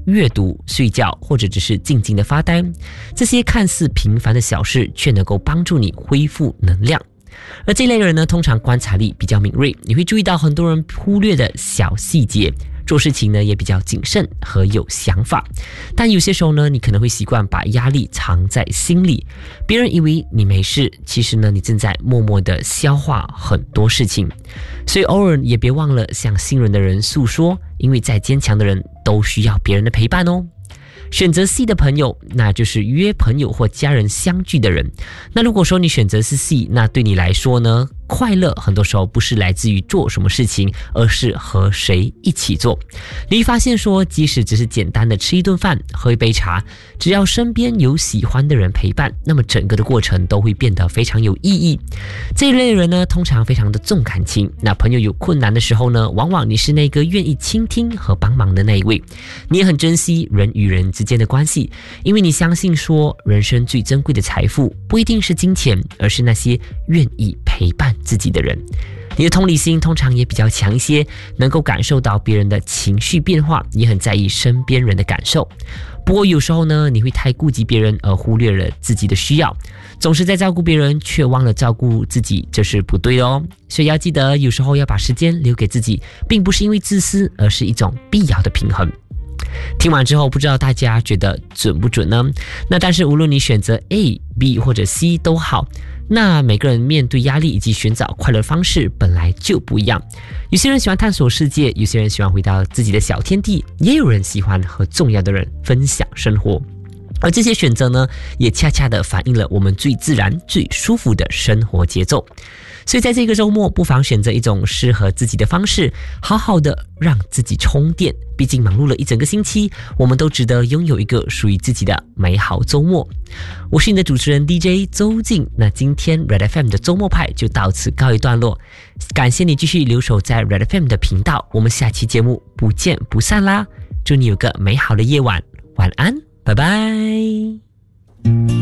阅读、睡觉，或者只是静静的发呆。这些看似平凡的小事，却能够帮助你恢复能量。而这类人呢，通常观察力比较敏锐，你会注意到很多人忽略的小细节，做事情呢也比较谨慎和有想法。但有些时候呢，你可能会习惯把压力藏在心里，别人以为你没事，其实呢你正在默默的消化很多事情。所以偶尔也别忘了向信任的人诉说，因为再坚强的人都需要别人的陪伴哦。选择 C 的朋友，那就是约朋友或家人相聚的人。那如果说你选择是 C， 那对你来说呢，快乐很多时候不是来自于做什么事情，而是和谁一起做。你会发现说，即使只是简单的吃一顿饭，喝一杯茶，只要身边有喜欢的人陪伴，那么整个的过程都会变得非常有意义。这一类人呢，通常非常的重感情。那朋友有困难的时候呢，往往你是那个愿意倾听和帮忙的那一位。你也很珍惜人与人之间的关系，因为你相信说，人生最珍贵的财富不一定是金钱，而是那些愿意陪伴自己的人。你的同理心通常也比较强一些，能够感受到别人的情绪变化，也很在意身边人的感受。不过有时候呢，你会太顾及别人而忽略了自己的需要，总是在照顾别人却忘了照顾自己，这是不对的哦。所以要记得，有时候要把时间留给自己，并不是因为自私，而是一种必要的平衡。听完之后，不知道大家觉得准不准呢？那但是无论你选择 A、B 或者 C 都好，那每个人面对压力以及寻找快乐方式本来就不一样。有些人喜欢探索世界，有些人喜欢回到自己的小天地，也有人喜欢和重要的人分享生活。而这些选择呢，也恰恰的反映了我们最自然、最舒服的生活节奏。所以在这个周末，不妨选择一种适合自己的方式，好好的让自己充电。毕竟忙碌了一整个星期，我们都值得拥有一个属于自己的美好周末。我是你的主持人 DJ 周静，那今天 Red FM 的周末派就到此告一段落。感谢你继续留守在 Red FM 的频道，我们下期节目不见不散啦！祝你有个美好的夜晚，晚安，拜拜。